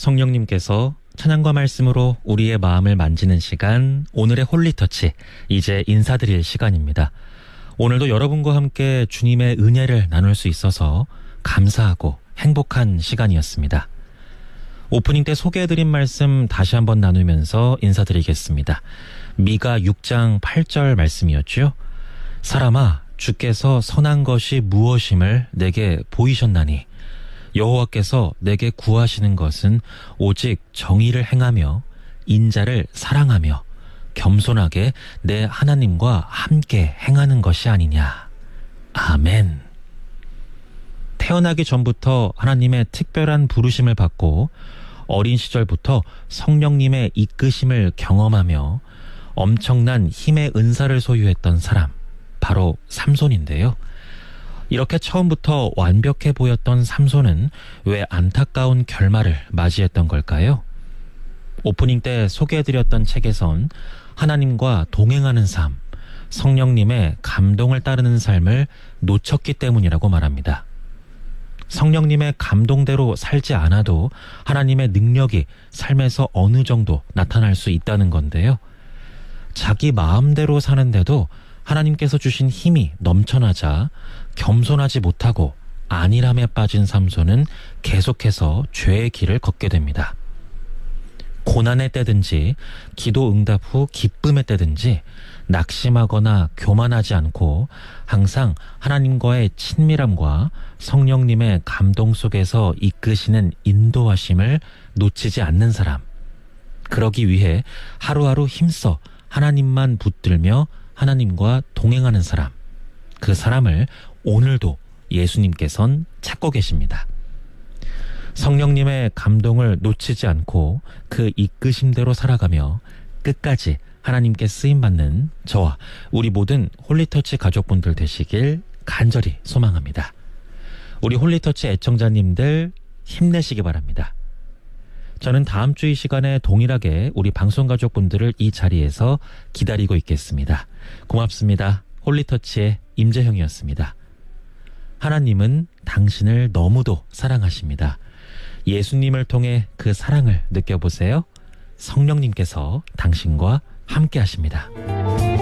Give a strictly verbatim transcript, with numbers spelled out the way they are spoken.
성령님께서 찬양과 말씀으로 우리의 마음을 만지는 시간, 오늘의 홀리터치, 이제 인사드릴 시간입니다. 오늘도 여러분과 함께 주님의 은혜를 나눌 수 있어서 감사하고 행복한 시간이었습니다. 오프닝 때 소개해드린 말씀 다시 한번 나누면서 인사드리겠습니다. 미가 육 장 팔 절 말씀이었죠. 사람아, 주께서 선한 것이 무엇임을 내게 보이셨나니 여호와께서 내게 구하시는 것은 오직 정의를 행하며 인자를 사랑하며 겸손하게 내 하나님과 함께 행하는 것이 아니냐. 아멘. 태어나기 전부터 하나님의 특별한 부르심을 받고 어린 시절부터 성령님의 이끄심을 경험하며 엄청난 힘의 은사를 소유했던 사람, 바로 삼손인데요. 이렇게 처음부터 완벽해 보였던 삼손은 왜 안타까운 결말을 맞이했던 걸까요? 오프닝 때 소개해드렸던 책에선 하나님과 동행하는 삶, 성령님의 감동을 따르는 삶을 놓쳤기 때문이라고 말합니다. 성령님의 감동대로 살지 않아도 하나님의 능력이 삶에서 어느 정도 나타날 수 있다는 건데요. 자기 마음대로 사는데도 하나님께서 주신 힘이 넘쳐나자 겸손하지 못하고 안일함에 빠진 삼손은 계속해서 죄의 길을 걷게 됩니다. 고난의 때든지 기도 응답 후 기쁨의 때든지 낙심하거나 교만하지 않고 항상 하나님과의 친밀함과 성령님의 감동 속에서 이끄시는 인도하심을 놓치지 않는 사람, 그러기 위해 하루하루 힘써 하나님만 붙들며 하나님과 동행하는 사람, 그 사람을 오늘도 예수님께서는 찾고 계십니다. 성령님의 감동을 놓치지 않고 그 이끄심대로 살아가며 끝까지 하나님께 쓰임받는 저와 우리 모든 홀리터치 가족분들 되시길 간절히 소망합니다. 우리 홀리터치 애청자님들 힘내시기 바랍니다. 저는 다음 주 이 시간에 동일하게 우리 방송가족분들을 이 자리에서 기다리고 있겠습니다. 고맙습니다. 홀리터치의 임재형이었습니다. 하나님은 당신을 너무도 사랑하십니다. 예수님을 통해 그 사랑을 느껴보세요. 성령님께서 당신과 함께 하십니다.